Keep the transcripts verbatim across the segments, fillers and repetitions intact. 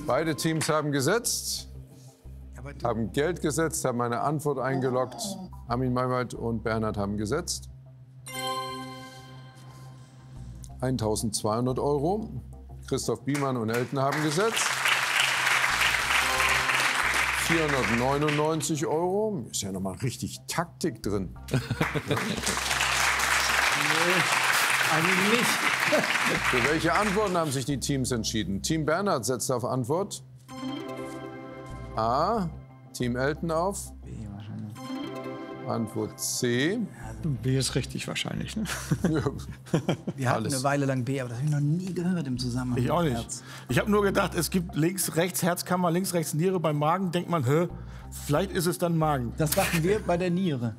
Beide Teams haben gesetzt, haben Geld gesetzt, haben eine Antwort eingeloggt. Armin Maiwald und Bernhard haben gesetzt. eintausendzweihundert Euro. Christoph Biemann und Elton haben gesetzt. vierhundertneunundneunzig Euro. Ist ja noch mal richtig Taktik drin. Nee, eigentlich nicht. Für welche Antworten haben sich die Teams entschieden? Team Bernhard setzt auf Antwort A. Team Elton auf. B wahrscheinlich. Antwort C. B ist richtig wahrscheinlich. Ne? Ja. Wir hatten Alles. eine Weile lang B, aber das habe ich noch nie gehört im Zusammenhang Ich auch mit nicht. Herz. Ich habe nur gedacht, es gibt links, rechts Herzkammer, links, rechts Niere. Beim Magen denkt man, hä, vielleicht ist es dann Magen. Das dachten wir bei der Niere.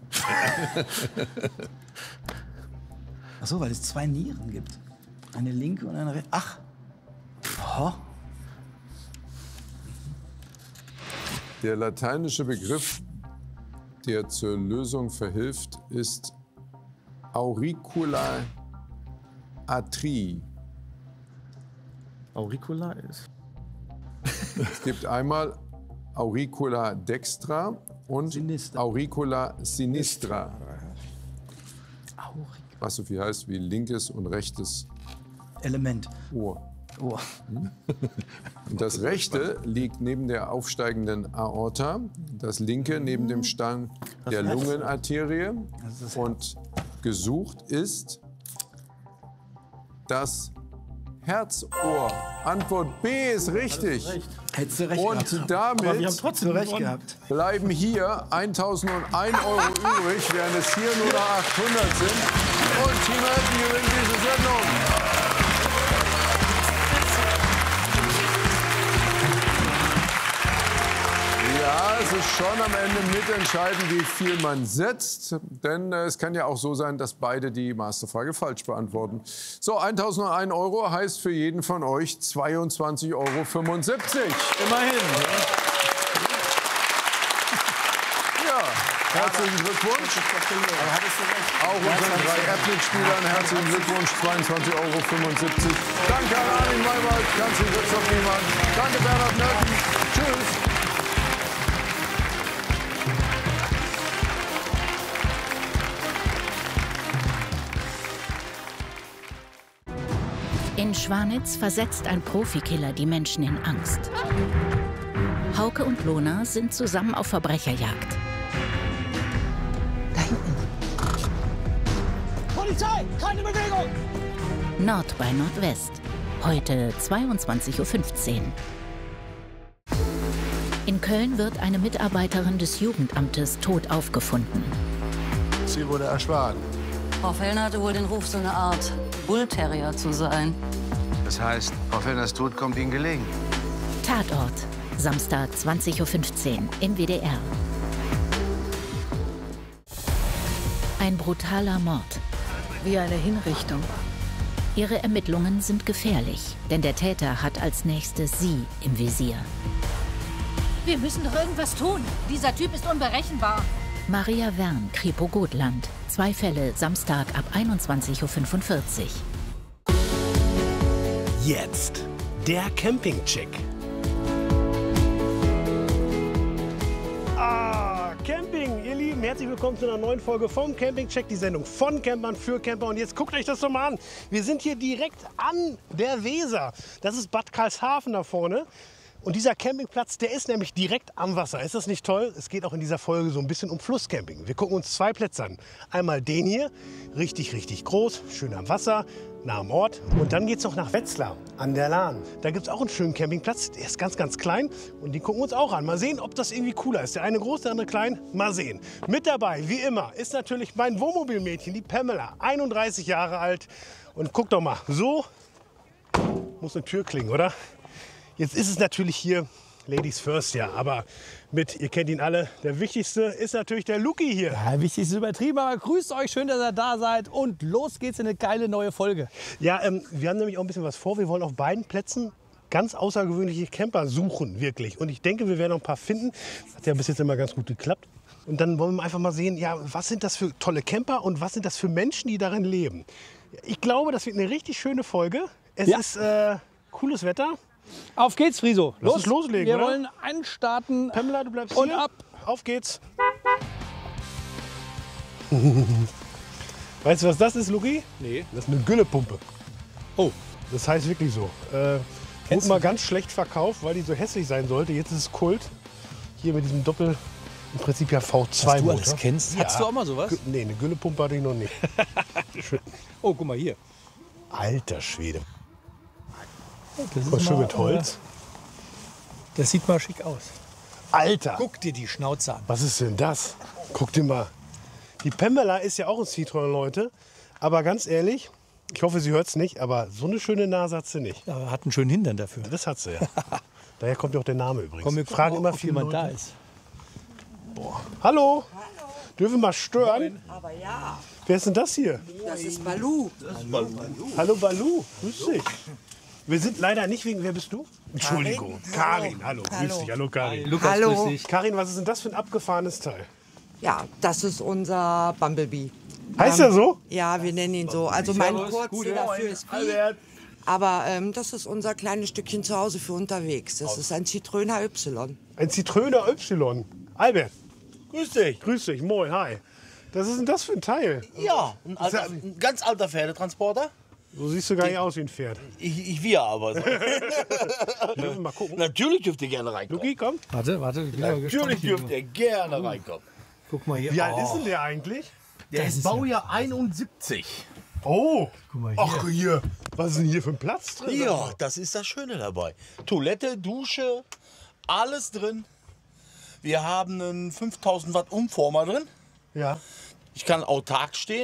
Ach so, weil es zwei Nieren gibt. Eine linke und eine rechte. Ach. Oh. Der lateinische Begriff, der zur Lösung verhilft, ist Auricula atrii. Auricula ist. Es gibt einmal Auricula dextra und Sinistra. Auricula sinistra. Auricula. Was so viel heißt wie linkes und rechtes Element. Ohr. Oh. Und das rechte liegt neben der aufsteigenden Aorta, das linke neben dem Stamm der Herz. Lungenarterie. Das ist das Und gesucht ist das Herzohr. Antwort B ist richtig. Hättest du recht gehabt. Und Aber wir haben damit trotzdem Recht gewonnen. gehabt. bleiben hier eintausendeins Euro übrig, während es hier nur noch achthundert sind. Und Team Elton gewinnt diese Sendung. Ja, es ist schon am Ende mitentscheidend, wie viel man setzt. Denn äh, es kann ja auch so sein, dass beide die Masterfrage falsch beantworten. So, eintausendeins Euro heißt für jeden von euch zweiundzwanzig Euro fünfundsiebzig. Immerhin. Ja, herzlichen Glückwunsch. Auch unseren drei App-Mitspielern herzlichen Glückwunsch, zweiundzwanzig Euro fünfundsiebzig. Danke an Armin Maiwald, Kanzler Christoph Biemann. Danke Bernhard Nölten. Tschüss. In Schwanitz versetzt ein Profikiller die Menschen in Angst. Hauke und Lona sind zusammen auf Verbrecherjagd. Da hinten. Polizei! Keine Bewegung! Nord bei Nordwest. Heute zweiundzwanzig Uhr fünfzehn. In Köln wird eine Mitarbeiterin des Jugendamtes tot aufgefunden. Sie wurde erschlagen. Frau Fellner hatte wohl den Ruf, so eine Art Bullterrier zu sein. Das heißt, Frau Fellners Tod kommt Ihnen gelegen. Tatort. Samstag zwanzig Uhr fünfzehn im W D R. Ein brutaler Mord. Wie eine Hinrichtung. Ihre Ermittlungen sind gefährlich, denn der Täter hat als nächstes sie im Visier. Wir müssen doch irgendwas tun. Dieser Typ ist unberechenbar. Maria Wern, Kripo Gotland. Zwei Fälle, Samstag ab einundzwanzig Uhr fünfundvierzig. Jetzt der Campingcheck. Ah, Camping, ihr Lieben, herzlich willkommen zu einer neuen Folge vom Campingcheck, die Sendung von Campern für Camper. Und jetzt guckt euch das doch mal an. Wir sind hier direkt an der Weser. Das ist Bad Karlshafen da vorne. Und dieser Campingplatz, der ist nämlich direkt am Wasser. Ist das nicht toll? Es geht auch in dieser Folge so ein bisschen um Flusscamping. Wir gucken uns zwei Plätze an. Einmal den hier, richtig, richtig groß, schön am Wasser, nah am Ort. Und dann geht es noch nach Wetzlar an der Lahn. Da gibt es auch einen schönen Campingplatz. Der ist ganz, ganz klein und den gucken wir uns auch an. Mal sehen, ob das irgendwie cooler ist. Der eine groß, der andere klein. Mal sehen. Mit dabei, wie immer, ist natürlich mein Wohnmobilmädchen, die Pamela, einunddreißig Jahre alt. Und guck doch mal, so muss eine Tür klingen, oder? Jetzt ist es natürlich hier Ladies First, ja, aber mit, ihr kennt ihn alle, der wichtigste ist natürlich der Luki hier. Ja, wichtig ist übertrieben, aber grüßt euch, schön, dass ihr da seid und los geht's in eine geile neue Folge. Ja, ähm, wir haben nämlich auch ein bisschen was vor. Wir wollen auf beiden Plätzen ganz außergewöhnliche Camper suchen, wirklich. Und ich denke, wir werden noch ein paar finden. Das hat ja bis jetzt immer ganz gut geklappt. Und dann wollen wir einfach mal sehen, ja, was sind das für tolle Camper und was sind das für Menschen, die darin leben. Ich glaube, das wird eine richtig schöne Folge. Es Ja. ist äh, cooles Wetter. Auf geht's, Friso. Lass uns loslegen, Wir oder? wollen anstarten. Pamela, du bleibst Und hier. ab. Auf geht's. Weißt du, was das ist, Luki? Nee. Das ist eine Güllepumpe. Oh. Das heißt wirklich so. Äh, wurde mal ganz schlecht verkauft, weil die so hässlich sein sollte. Jetzt ist es Kult. Hier mit diesem Doppel, im Prinzip ja V zwei Motor. Was du alles kennst. Ja. Hattest du auch mal sowas? Gü- Nee, eine Güllepumpe hatte ich noch nicht. Oh, guck mal hier. Alter Schwede. Das Was schön mal, mit Holz. äh, Das sieht mal schick aus. Alter, Guck dir die Schnauze an. was ist denn das? Guck dir mal. Die Pamela ist ja auch ein Citroën, Leute. Aber ganz ehrlich, ich hoffe, sie hört es nicht, aber so eine schöne Nase hat sie nicht. Aber hat einen schönen Hintern dafür. Das hat sie ja. Daher kommt ja auch der Name übrigens. Komm, wir gucken fragen mal, immer ob viele jemand Leute. da ist. Hallo? Dürfen wir mal stören? Aber ja, Wer ist denn das hier? das ist Balu. Hallo Balu, grüß dich. Wir sind leider nicht wegen, wer bist du? Entschuldigung, Karin, hallo, grüß dich, hallo Karin. Lukas, Hallo. grüß dich. Karin, was ist denn das für ein abgefahrenes Teil? Ja, das ist unser Bumblebee. Heißt er so? Ja, wir nennen ihn so. Also mein Kurze dafür ist Pi. Aber ähm, das ist unser kleines Stückchen zu Hause für unterwegs. Das ist ein Citroën H Y. Ein Citroën Y. Albert, Grüß dich. grüß dich, moin, hi. Was ist denn das für ein Teil? Ja, ein, alter, ein ganz alter Pferdetransporter. So siehst du gar nicht aus wie ein Pferd. Ich, ich wir aber. Dürfen wir mal gucken? Natürlich dürft ihr gerne reinkommen. Luki, komm. Warte, warte. Ich bin aber gespannt Natürlich hier. dürft ihr gerne reinkommen. Guck mal hier. Wie alt Oh. ist denn der eigentlich? Der ist Baujahr einundsiebzig. Oh, Guck mal hier. ach hier. Was ist denn hier für ein Platz drin? Ja, das ist das Schöne dabei. Toilette, Dusche, alles drin. Wir haben einen fünftausend Watt Umformer drin. Ja. Ich kann autark stehen.